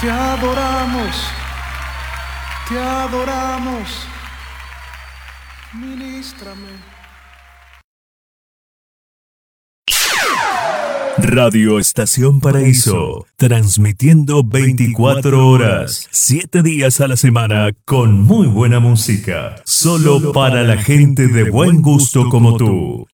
Te adoramos, te adoramos. Ministrame. Radio Estación Paraíso, transmitiendo 24 horas, 7 días a la semana, con muy buena música, solo para la gente de buen gusto como tú.